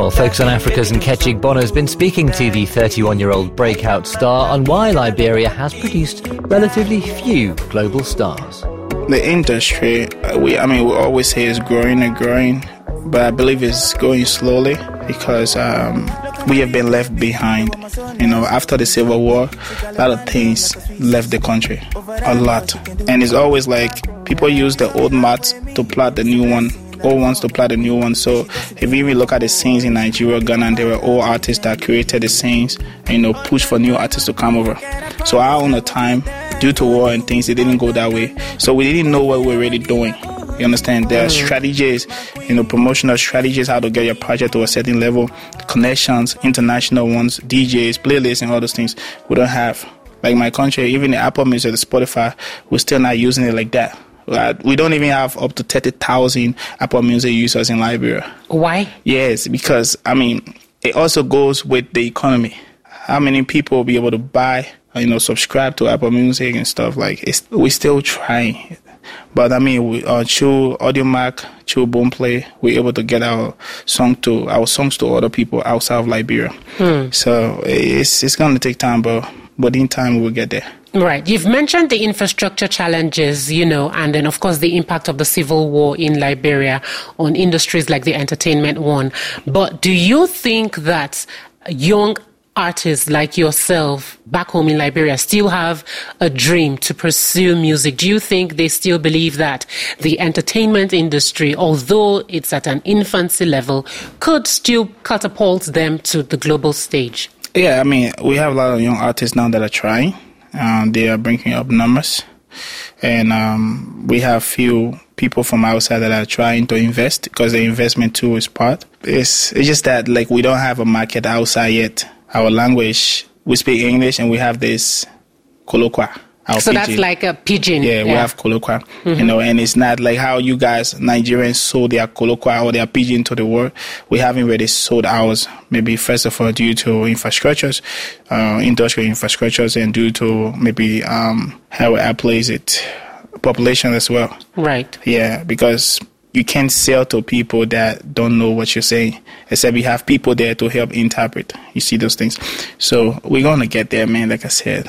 Well, Focus on Africa's Nkechi Bono has been speaking to the 31-year-old breakout star on why Liberia has produced relatively few global stars. The industry, we always say it's growing and growing, but I believe it's going slowly because we have been left behind. After the Civil War, a lot of things left the country, a lot. And it's always like people use the old mats to plot the new one, old ones to plot the new one. So if you even look at the scenes in Nigeria, Ghana, and there were old artists that created the scenes and, push for new artists to come over. So our own time, due to war and things, it didn't go that way. So we didn't know what we were really doing. You understand? There are strategies, promotional strategies, how to get your project to a certain level, connections, international ones, DJs, playlists, and all those things we don't have. Like my country, even the Apple Music, the Spotify, we're still not using it like that. We don't even have up to 30,000 Apple Music users in Liberia. Why? Yes, because, it also goes with the economy. How many people will be able to buy, subscribe to Apple Music and stuff we're still trying. But through AudioMac, through Boomplay, we're able to get our songs to other people outside of Liberia. So it's going to take time, but in time we'll get there. Right. You've mentioned the infrastructure challenges, and then, of course, the impact of the civil war in Liberia on industries like the entertainment one. But do you think that young artists like yourself back home in Liberia still have a dream to pursue music? Do you think they still believe that the entertainment industry, although it's at an infancy level, could still catapult them to the global stage? Yeah, we have a lot of young artists now that are trying. They are bringing up numbers. And we have few people from outside that are trying to invest because the investment too is part. It's just that we don't have a market outside yet. Our language, we speak English and we have this colloquia. So pidgin. That's like a pidgin. Yeah, we have colloquia, and it's not like how you guys, Nigerians, sold their colloquia or their pidgin to the world. We haven't really sold ours, maybe first of all due to infrastructures, industrial infrastructures, and due to maybe how I place it, population as well. Right. Yeah, because you can't sell to people that don't know what you're saying, except you have people there to help interpret. You see those things. So we're going to get there, man, like I said.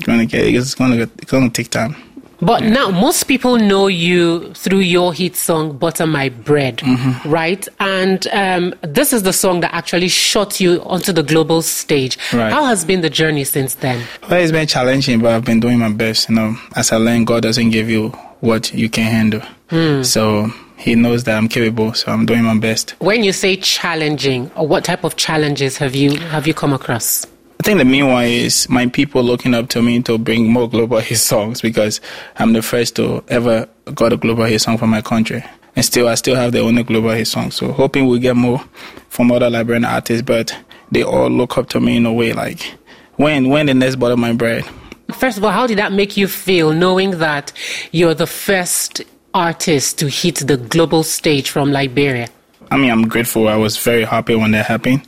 It's going to take time. But now most people know you through your hit song, Butter My Bread, right? And this is the song that actually shot you onto the global stage. Right. How has been the journey since then? Well, it's been challenging, but I've been doing my best. As I learned, God doesn't give you what you can handle. So He knows that I'm capable, so I'm doing my best. When you say challenging, what type of challenges have you come across? I think the main one is my people looking up to me to bring more global hit songs because I'm the first to ever got a global hit song from my country. And I still have the only global hit song. So hoping we'll get more from other Liberian artists, but they all look up to me in a way like, when the next Butter My Bread? First of all, how did that make you feel knowing that you're the first artist to hit the global stage from Liberia? I'm grateful. I was very happy when that happened.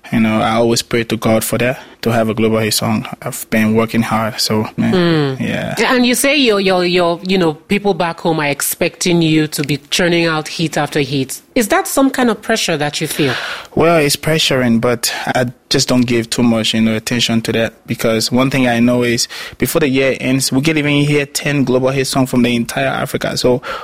I always pray to God for that, to have a global hit song. I've been working hard, so yeah. And you say your people back home are expecting you to be churning out hit after hit. Is that some kind of pressure that you feel? Well, it's pressuring, but I just don't give too much attention to that because one thing I know is before the year ends, we can even hear 10 global hit songs from the entire Africa. So